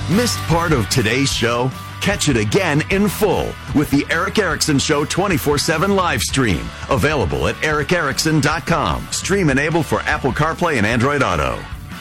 Missed part of today's show? Catch it again in full with the Eric Erickson Show 24/7 live stream. Available at ericerickson.com. Stream enabled for Apple CarPlay and Android Auto.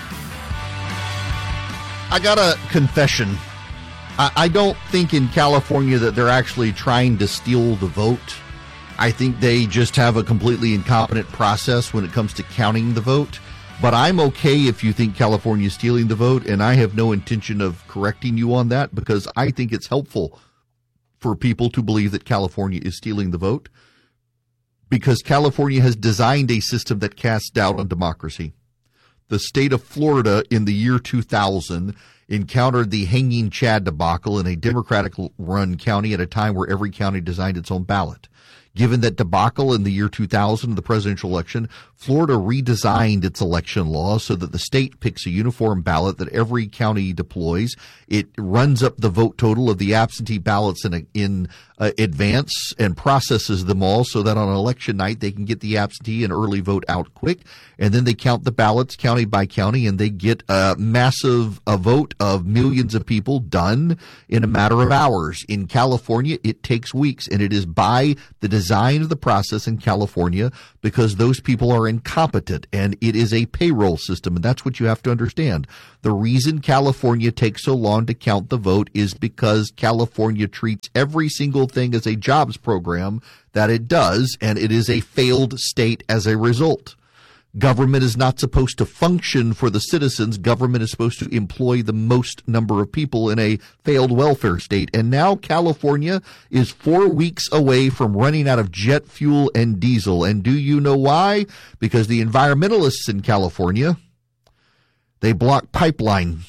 I got a confession. I don't think in California that they're actually trying to steal the vote. I think they just have a completely incompetent process when it comes to counting the vote. But I'm okay if you think California is stealing the vote, and I have no intention of correcting you on that because I think it's helpful for people to believe that California is stealing the vote because California has designed a system that casts doubt on democracy. The state of Florida in the year 2000 encountered the Hanging Chad debacle in a Democratic-run county at a time where every county designed its own ballot. Given that debacle in the year 2000, the presidential election, Florida redesigned its election laws so that the state picks a uniform ballot that every county deploys. It runs up the vote total of the absentee ballots in advance and processes them all so that on election night they can get the absentee and early vote out quick. And then they count the ballots county by county, and they get a massive vote of millions of people done in a matter of hours. In California, it takes weeks, and it is by the design of the process in California because those people are incompetent, and it is a payroll system, and that's what you have to understand. The reason California takes so long to count the vote is because California treats every single thing as a jobs program that it does, and it is a failed state as a result. Government is not supposed to function for the citizens. Government is supposed to employ the most number of people in a failed welfare state. And now California is 4 weeks away from running out of jet fuel and diesel. And do you know why? Because the environmentalists in California, they block pipelines.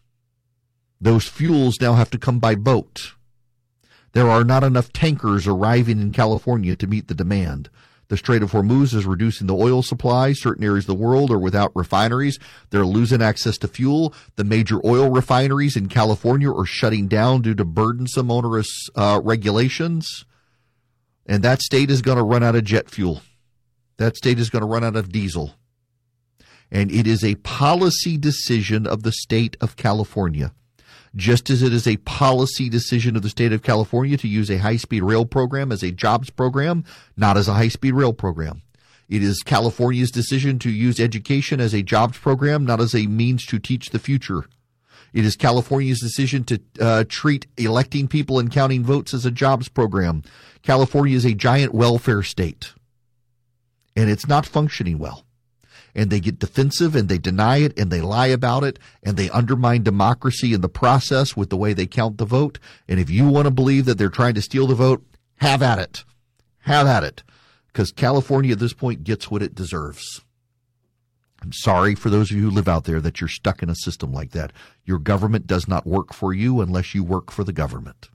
Those fuels now have to come by boat. There are not enough tankers arriving in California to meet the demand. The Strait of Hormuz is reducing the oil supply. Certain areas of the world are without refineries. They're losing access to fuel. The major oil refineries in California are shutting down due to burdensome, onerous regulations. And that state is going to run out of jet fuel. That state is going to run out of diesel. And it is a policy decision of the state of California. Just as it is a policy decision of the state of California to use a high-speed rail program as a jobs program, not as a high-speed rail program. It is California's decision to use education as a jobs program, not as a means to teach the future. It is California's decision to treat electing people and counting votes as a jobs program. California is a giant welfare state, and it's not functioning well. And they get defensive, and they deny it, and they lie about it, and they undermine democracy in the process with the way they count the vote. And if you want to believe that they're trying to steal the vote, have at it. Have at it. Because California at this point gets what it deserves. I'm sorry for those of you who live out there that you're stuck in a system like that. Your government does not work for you unless you work for the government.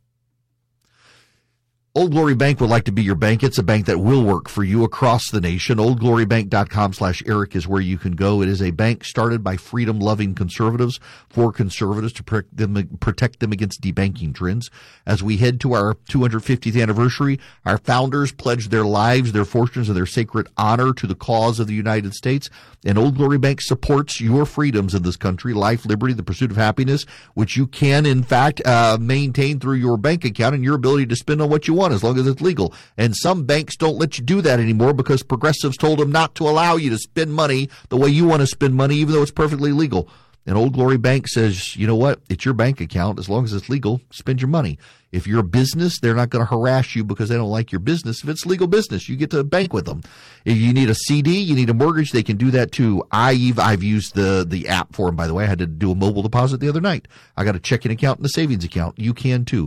Old Glory Bank would like to be your bank. It's a bank that will work for you across the nation. OldGloryBank.com/Eric is where you can go. It is a bank started by freedom-loving conservatives for conservatives to protect them against debanking trends. As we head to our 250th anniversary, our founders pledged their lives, their fortunes, and their sacred honor to the cause of the United States. And Old Glory Bank supports your freedoms in this country, life, liberty, the pursuit of happiness, which you can, in fact, maintain through your bank account and your ability to spend on what you want as long as it's legal. And some banks don't let you do that anymore because progressives told them not to allow you to spend money the way you want to spend money, even though it's perfectly legal. And Old Glory Bank says, you know what? It's your bank account. As long as it's legal, spend your money. If you're a business, they're not going to harass you because they don't like your business. If it's legal business, you get to bank with them. If you need a CD, you need a mortgage, they can do that too. I've used the app for them, by the way. I had to do a mobile deposit the other night. I got a checking account and a savings account. You can too.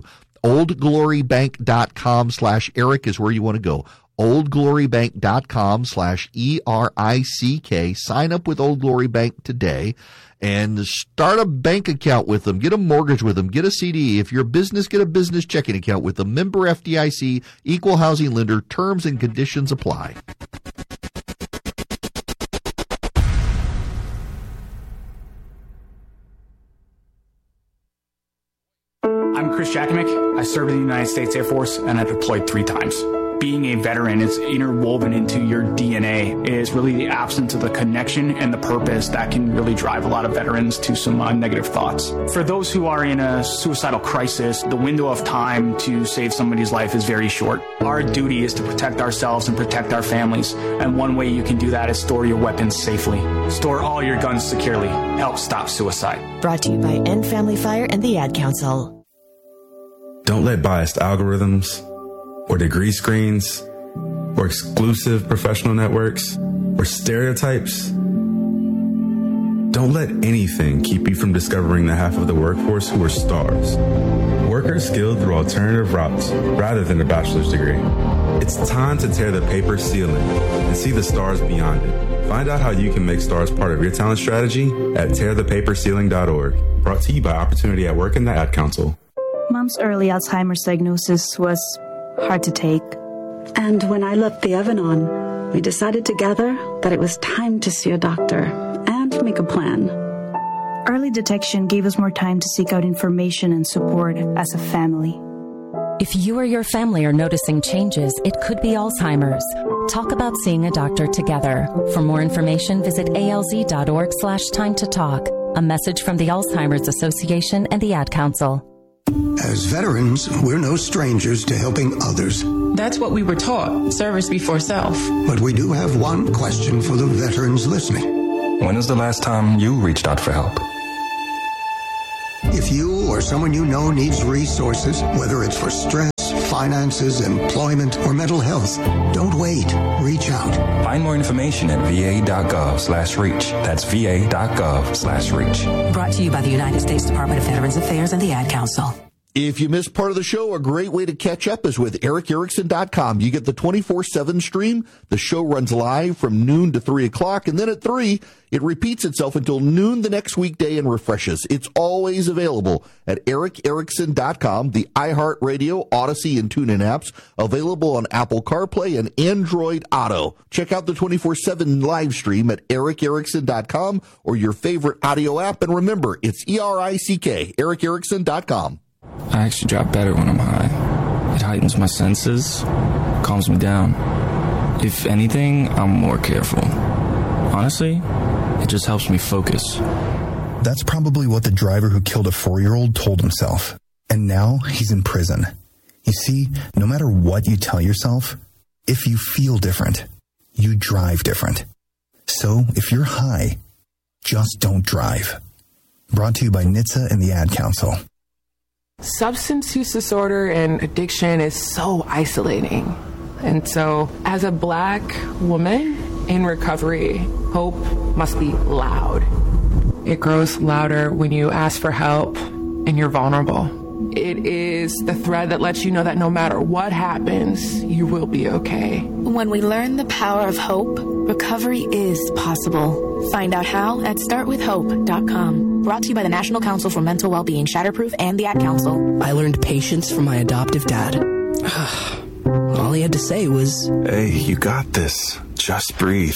OldGloryBank.com/Eric is where you want to go. OldGloryBank.com/ERICK. Sign up with Old Glory Bank today and start a bank account with them. Get a mortgage with them. Get a CD. If you're a business, get a business checking account with them. Member FDIC, equal housing lender. Terms and conditions apply. I'm Chris Jakimick. I served in the United States Air Force, and I deployed 3 times. being a veteran is interwoven into your DNA is really the absence of the connection and the purpose that can really drive a lot of veterans to some negative thoughts. For those who are in a suicidal crisis, the window of time to save somebody's life is very short. Our duty is to protect ourselves and protect our families, and one way you can do that is store your weapons safely. Store all your guns securely. Help stop suicide. Brought to you by End Family Fire and the Ad Council. Don't let biased algorithms or degree screens or exclusive professional networks or stereotypes, don't let anything keep you from discovering the half of the workforce who are stars. Workers skilled through alternative routes rather than a bachelor's degree. It's time to tear the paper ceiling and see the stars beyond it. Find out how you can make stars part of your talent strategy at tearthepaperceiling.org. Brought to you by Opportunity at Work and the Ad Council. Mom's early Alzheimer's diagnosis was hard to take. And when I left the Evan-On, we decided together that it was time to see a doctor and make a plan. Early detection gave us more time to seek out information and support as a family. If you or your family are noticing changes, it could be Alzheimer's. Talk about seeing a doctor together. For more information, visit alz.org/time to talk. A message from the Alzheimer's Association and the Ad Council. As veterans, we're no strangers to helping others. That's what we were taught, service before self. But we do have one question for the veterans listening. When was the last time you reached out for help? If you or someone you know needs resources, whether it's for stress, finances, employment, or mental health, don't wait. Reach out. Find more information at va.gov/reach. That's va.gov/reach. Brought to you by the United States Department of Veterans Affairs and the Ad Council. If you missed part of the show, a great way to catch up is with EricErickson.com. You get the 24/7 stream. The show runs live from noon to 3 o'clock, and then at 3, it repeats itself until noon the next weekday and refreshes. It's always available at EricErickson.com, the iHeartRadio, Odyssey, and TuneIn apps, available on Apple CarPlay and Android Auto. Check out the 24/7 live stream at EricErickson.com or your favorite audio app, and remember, it's ERICK, EricErickson.com. I actually drop better when I'm high. It heightens my senses, calms me down. If anything, I'm more careful. Honestly, it just helps me focus. That's probably what the driver who killed a 4-year-old told himself. And now he's in prison. You see, no matter what you tell yourself, if you feel different, you drive different. So if you're high, just don't drive. Brought to you by NHTSA and the Ad Council. Substance use disorder and addiction is so isolating. And so, as a Black woman in recovery, hope must be loud. It grows louder when you ask for help and you're vulnerable. It is the thread that lets you know that no matter what happens, you will be okay. When we learn the power of hope, recovery is possible. Find out how at startwithhope.com. Brought to you by the National Council for Mental Wellbeing, Shatterproof, and the Ad Council. I learned patience from my adoptive dad. All he had to say was, "Hey, you got this. Just breathe."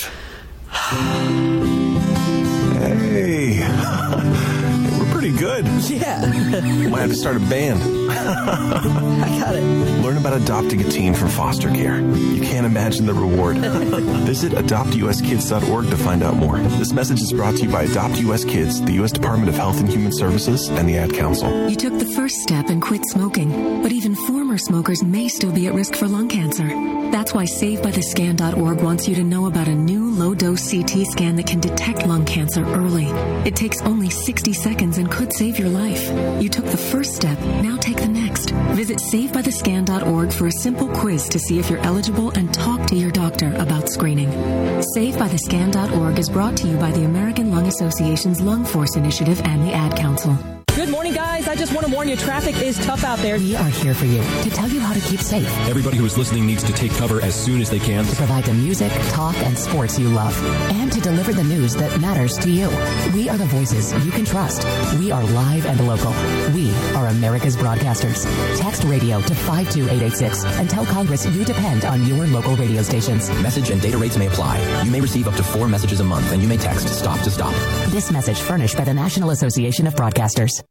Hey. We're pretty good. Yeah. Might have to start a band. I got it. Learn about adopting a teen from foster care. You can't imagine the reward. Visit adoptuskids.org to find out more. This message is brought to you by Adopt US Kids, the U.S. Department of Health and Human Services, and the Ad Council. You took the first step and quit smoking, but even former smokers may still be at risk for lung cancer. That's why SaveByTheScan.org wants you to know about a new low-dose CT scan that can detect lung cancer early. It takes only 60 seconds and could save your life. You took the first step, now take the next. Visit SaveByTheScan.org for a simple quiz to see if you're eligible and talk to your doctor about screening. SaveByTheScan.org is brought to you by the American Lung Association's Lung Force Initiative and the Ad Council. Good morning, guys. I just want to warn you, traffic is tough out there. We are here for you to tell you how to keep safe. Everybody who is listening needs to take cover as soon as they can. To provide the music, talk, and sports you love. And to deliver the news that matters to you. We are the voices you can trust. We are live and local. We are America's broadcasters. Text radio to 52886 and tell Congress you depend on your local radio stations. Message and data rates may apply. You may receive up to 4 messages a month, and you may text STOP to stop. This message furnished by the National Association of Broadcasters.